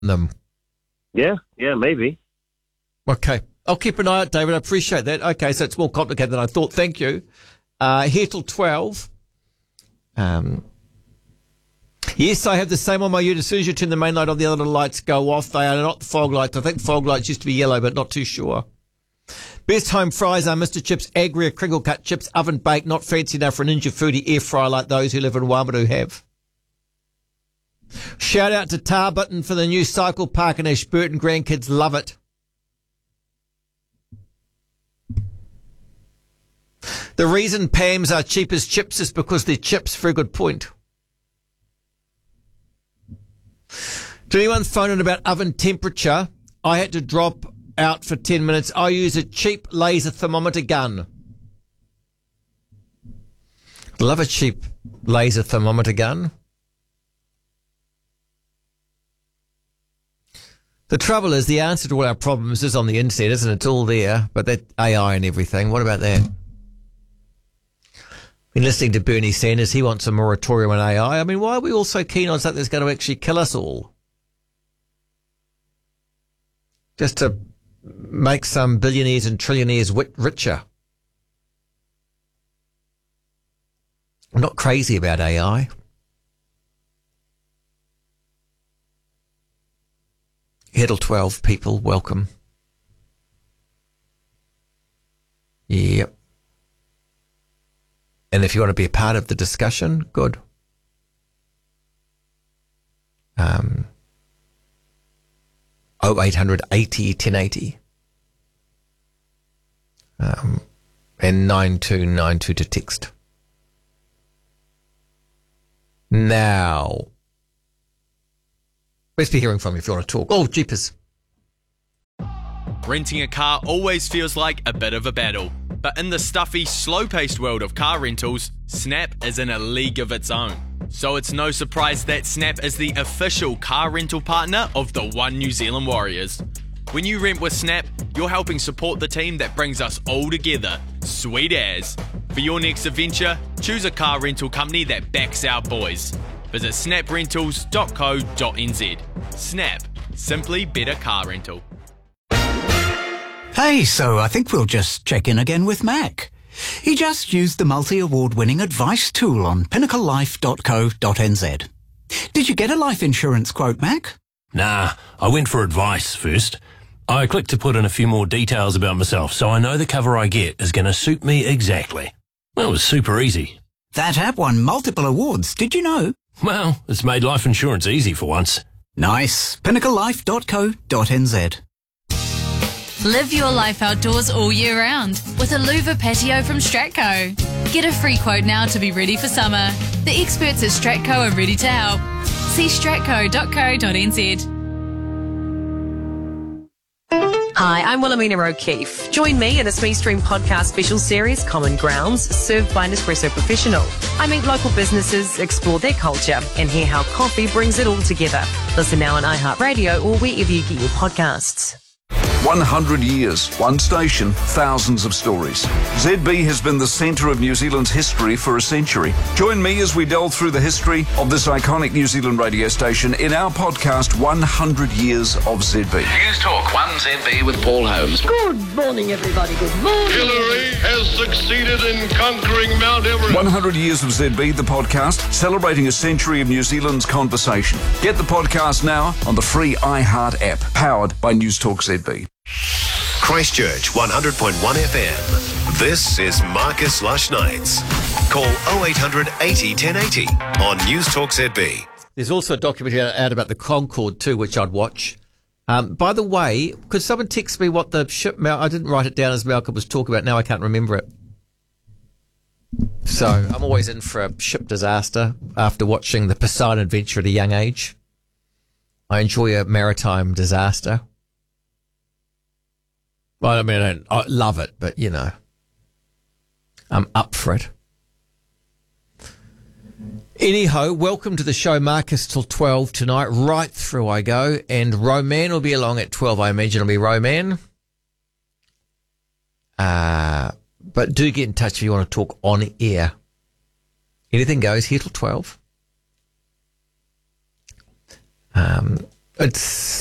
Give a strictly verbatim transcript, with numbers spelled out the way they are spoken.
them. Yeah, yeah, maybe. Okay. I'll keep an eye out, David. I appreciate that. Okay, so it's more complicated than I thought. Thank you. Uh, here till twelve. Um, yes, I have the same on my unit. As soon as you turn the main light on, the other lights go off. They are not the fog lights. I think fog lights used to be yellow, but not too sure. Best home fries are Mister Chips, Agria, crinkle cut chips, oven baked, not fancy enough for a Ninja Foodie air fryer like those who live in Wamatu have. Shout out to Tarbutton for the new cycle park in Ashburton. Grandkids love it. The reason Pam's are cheap as chips is because they're chips. Very good point. To anyone phoning about oven temperature, I had to drop out for ten minutes. I use a cheap laser thermometer gun. Love a cheap laser thermometer gun. The trouble is the answer to all our problems is on the internet, isn't it? It's all there, but that A I and everything. What about that? Been listening to Bernie Sanders. He wants a moratorium on A I. I mean, why are we all so keen on something that's going to actually kill us all? Just to make some billionaires and trillionaires wit- richer. I'm not crazy about A I. Heddle twelve people, welcome. Yep. And if you want to be a part of the discussion, good. Um, oh eight hundred eighty ten eighty. Um, and nine two nine two to text. Now, best be hearing from you if you want to talk. Oh, jeepers. Renting a car always feels like a bit of a battle. But in the stuffy, slow-paced world of car rentals, Snap is in a league of its own. So it's no surprise that Snap is the official car rental partner of the One New Zealand Warriors. When you rent with Snap, you're helping support the team that brings us all together. Sweet as. For your next adventure, choose a car rental company that backs our boys. Visit snap rentals dot co dot n z. Snap. Simply better car rental. Hey, so I think we'll just check in again with Mac. He just used the multi-award winning advice tool on pinnacle life dot co dot n z. Did you get a life insurance quote, Mac? Nah, I went for advice first. I clicked to put in a few more details about myself so I know the cover I get is going to suit me exactly. That was super easy. That app won multiple awards, did you know? Well, it's made life insurance easy for once. Nice. pinnacle life dot co dot n z. Live your life outdoors all year round with a louver patio from Stratco. Get a free quote now to be ready for summer. The experts at Stratco are ready to help. See stratco dot co dot n z. Hi, I'm Wilhelmina O'Keefe. Join me in a Smee Stream podcast special series, Common Grounds, served by Nespresso Professional. I meet local businesses, explore their culture, and hear how coffee brings it all together. Listen now on iHeartRadio or wherever you get your podcasts. one hundred years, one station, thousands of stories. Z B has been the centre of New Zealand's history for a century. Join me as we delve through the history of this iconic New Zealand radio station in our podcast, one hundred years of Z B. News Talk one Z B with Paul Holmes. Good morning, everybody. Good morning. Hillary has succeeded in conquering Mount Everest. one hundred years of Z B, the podcast, celebrating a century of New Zealand's conversation. Get the podcast now on the free iHeart app, powered by News Talk Z B. Christchurch one hundred point one F M. This is Marcus Lush Nights. Call oh eight hundred eighty ten eighty on News Talk Z B. There's also a documentary out about the Concorde too, which I'd watch. Um, by the way, could someone text me what the ship... I didn't write it down as Malcolm was talking about. Now I can't remember it. So I'm always in for a ship disaster after watching the Poseidon Adventure at a young age. I enjoy a maritime disaster. Well, I mean, I, don't, I love it, but, you know, I'm up for it. Anyhow, welcome to the show, Marcus, till twelve tonight. Right through I go. And Roman will be along at twelve, I imagine it'll be Roman. Uh, but do get in touch if you want to talk on air. Anything goes here till twelve. Um, It's